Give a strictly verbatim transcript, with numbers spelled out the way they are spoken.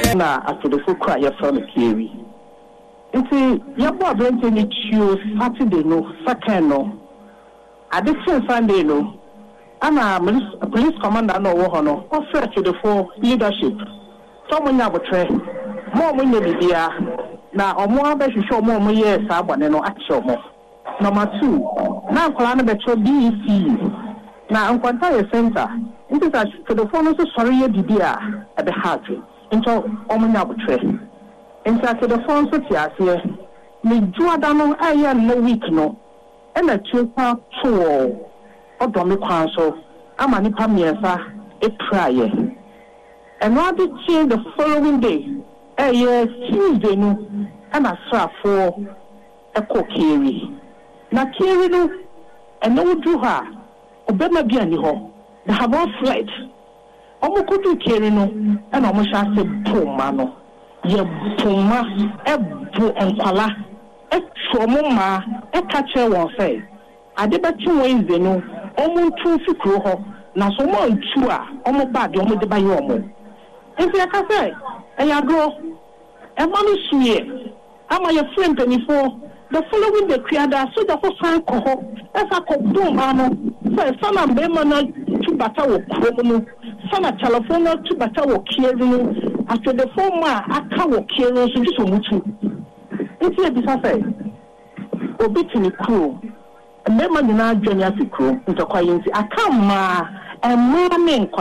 na atodefo kra ya from Kiri. Nti yabo abrante ni chio Saturday no, second no. Addiction Sunday no. Ana police commander no wo hono. Offer atodefo leadership. So mo nya botre. Mo mo nya bibia na omo abehwehwe omo omo ye sa abone no ache omo. Number two, na nkola no betro B E C. Na nkwanta ye center. Nti sa atodefo no so sori ye bibia e be hard. Into omo nya botre. Nti atodefo so ti ase. Me juada no aye no week no. E na tupa to odomi kwan so ama nipa miensa e praye. And what did change the following day? Eh, yes, Tuesday, no, and I saw for a cocaine. Now, Kiri, no, and no do her, Obama be any home. They have all fled. Almost could do Kiri, no, and almost I said, Pomano, ye Poma, a boo and Pala, a trauma, a catcher won't say. I did but two ways, they know, almost two for crow, now so more two are almost bad, you only by your mom. If you can say, and I go, and one is here. Am I your friend before? The following the creator, so the whole sign coho, as I could do, mamma, say, son of Bemana to battle criminal, son of California to battle killing, after the former, I can't kill us in so much. It's here, this I say, obeying the crew, and then man, you know, Johnny as a crew, into quiet, I come, ma, and mamma.